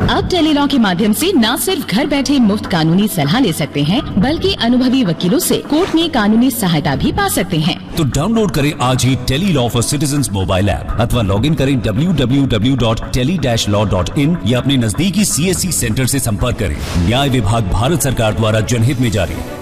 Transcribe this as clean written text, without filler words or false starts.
अब टेलीलॉ के माध्यम से न सिर्फ घर बैठे मुफ्त कानूनी सलाह ले सकते हैं, बल्कि अनुभवी वकीलों से कोर्ट में कानूनी सहायता भी पा सकते हैं। तो डाउनलोड करें आज ही Tele-Law for citizens mobile app अथवा लॉग इन करें www.tele-law.in या अपने नजदीकी CSC सेंटर से संपर्क करें। न्याय विभाग भारत सरकार द्वारा जनहित में जारी।